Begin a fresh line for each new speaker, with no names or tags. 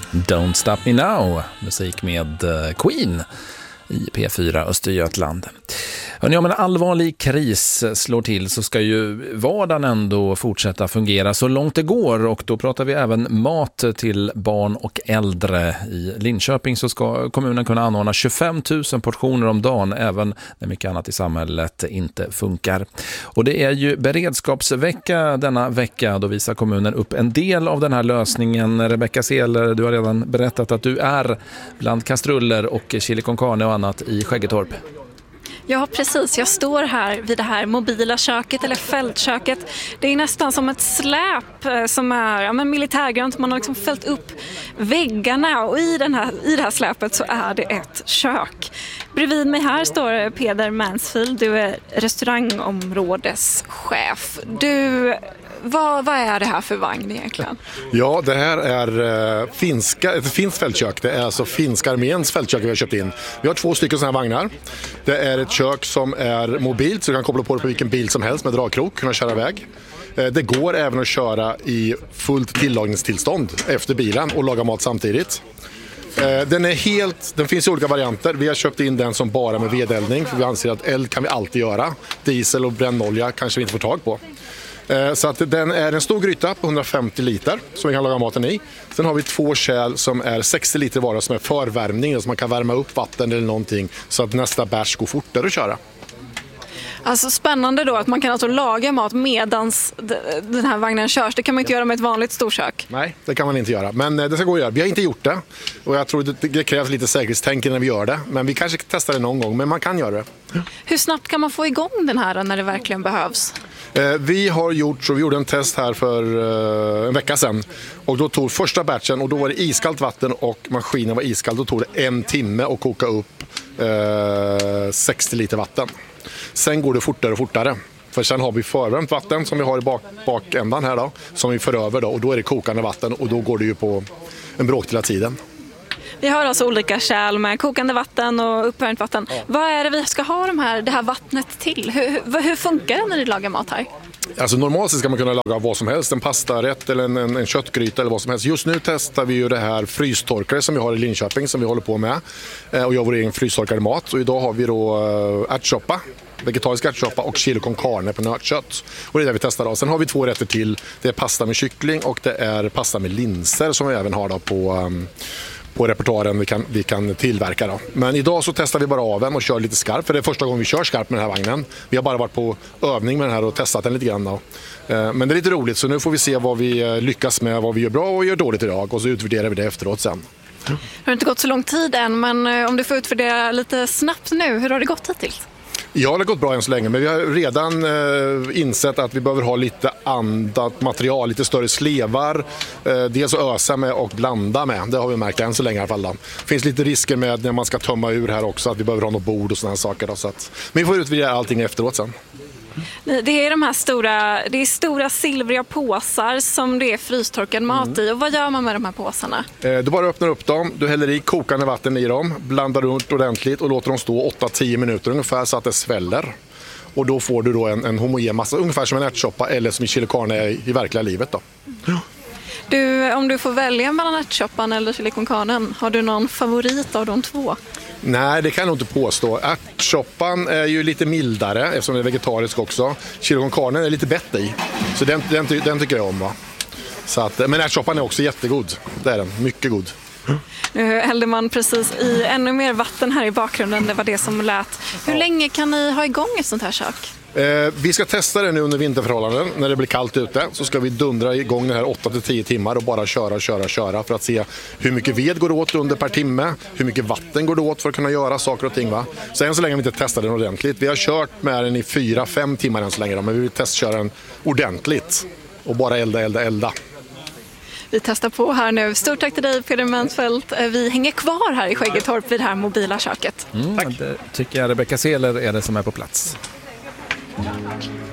Don't Stop Me Now, musik med Queen i P4 Östergötland. Hörrni, om en allvarlig kris slår till så ska ju vardagen ändå fortsätta fungera så långt det går, och då pratar vi även mat till barn och äldre. I Linköping så ska kommunen kunna anordna 25 000 portioner om dagen även när mycket annat i samhället inte funkar. Och det är ju beredskapsvecka denna vecka, då visar kommunen upp en del av den här lösningen. Rebecca Seeler, du har redan berättat att du är bland kastruller och chili con carne och annat i Skäggetorp.
Ja, precis. Jag står här vid det här mobila köket eller fältköket. Det är nästan som ett släp som är militärgrönt. Man har liksom fällt upp väggarna, och i det här släpet så är det ett kök. Bredvid mig här står Peder Mansfield. Du är restaurangområdeschef. Vad är det här för vagn egentligen?
Ja, det här är ett finskt fältkök. Det är alltså finska arméns fältkök vi har köpt in. Vi har 2 stycken sådana här vagnar. Det är ett kök som är mobilt, så du kan koppla på det på vilken bil som helst med dragkrok, kunna köra iväg. Det går även att köra i fullt tillagningstillstånd efter bilen och laga mat samtidigt. Den finns i olika varianter. Vi har köpt in den som bara med vedeldning, för vi anser att eld kan vi alltid göra. Diesel och brännolja kanske vi inte får tag på. Så att den är en stor gryta på 150 liter som vi kan laga maten i. Sen har vi 2 kärl som är 60 liter vara, som är förvärmning, så man kan värma upp vatten eller någonting så att nästa bärs går fortare att köra.
Alltså spännande då att man kan alltså laga mat medans den här vagnen körs. Det kan man inte göra med ett vanligt storkök. Nej,
det kan man inte göra. Men det ska gå att göra. Vi har inte gjort det. Och jag tror det krävs lite säkerhetstänk när vi gör det. Men vi kanske testar det någon gång. Men man kan göra det.
Hur snabbt kan man få igång den här när det verkligen behövs?
Vi gjorde en test här för en vecka sedan. Och då tog första batchen, och då var det iskallt vatten och maskinen var iskall. Då tog det 1 timme att koka upp 60 liter vatten. Sen går det fortare och fortare. För sen har vi förvärmt vatten som vi har i bakändan här då, som vi för över då, och då är det kokande vatten, och då går det ju på en bråkdel av tiden.
Vi har alltså olika kärl med kokande vatten och uppvärmt vatten. Ja. Vad är det vi ska ha det här vattnet till? Hur funkar det när ni lagar mat här?
Alltså normalt ska man kunna laga vad som helst, en pastarätt eller en köttgryta eller vad som helst. Just nu testar vi ju det här frystorkare som vi har i Linköping som vi håller på med, och gör vår egen frystorkade mat. Och idag har vi då ärtsoppa, vegetarisk ärtsoppa och chili con carne på nötkött. Och det är det vi testar då. Sen har vi 2 rätter till. Det är pasta med kyckling och det är pasta med linser som vi även har då på repertoaren vi kan tillverka då. Men idag så testar vi bara av den och kör lite skarpt, för det är första gången vi kör skarpt med den här vagnen. Vi har bara varit på övning med den här och testat den lite grann då. Men det är lite roligt, så nu får vi se vad vi lyckas med, vad vi gör bra och gör dåligt idag, och så utvärderar vi det efteråt sen.
Det har inte gått så lång tid än, men om du får utvärdera lite snabbt nu, hur har det gått hittills?
Ja, det har gått bra än så länge, men vi har redan insett att vi behöver ha lite annat material, lite större slevar, dels att ösa med och blanda med. Det har vi märkt än så länge i alla fall. Det finns lite risker med när man ska tömma ur här också, att vi behöver ha något bord och sådana saker. Då, så att, men vi får utvärdera allting efteråt sen.
Det är de här stora silvriga påsar som det är frystorkad mat i. Och vad gör man med de här påsarna?
Du bara öppnar upp dem, du häller i kokande vatten i dem, blandar runt ordentligt och låter dem stå 8-10 minuter ungefär så att det sväller. Och då får du då en homogen massa, ungefär som en ärtsoppa eller som i chili con carne i verkliga livet då.
Om du får välja mellan ärtsoppan eller chili con carne, har du någon favorit av de 2?
Nej, det kan jag nog inte påstå. Ärtsoppan är ju lite mildare eftersom det är vegetarisk också. Chili con carne är lite bättre i. Så den tycker jag om. Va? Så att, men ärtsoppan är också jättegod. Det är den. Mycket god.
Nu hällde man precis i ännu mer vatten här i bakgrunden. Det var det som lät. Hur länge kan ni ha igång ett sånt här kök?
Vi ska testa det nu under vinterförhållanden. När det blir kallt ute så ska vi dundra igång det här 8-10 timmar och bara köra för att se hur mycket ved går åt under per timme, hur mycket vatten går det åt för att kunna göra saker och ting. Va? Så än så länge har vi inte testat den ordentligt. Vi har kört med den i 4-5 timmar än så länge, men vi vill testköra den ordentligt och bara elda.
Vi testar på här nu. Stort tack till dig, Peder Mansfield. Vi hänger kvar här i Skäggetorp vid det här mobila köket.
Tack. Det tycker jag Rebecca Seeler är det som är på plats.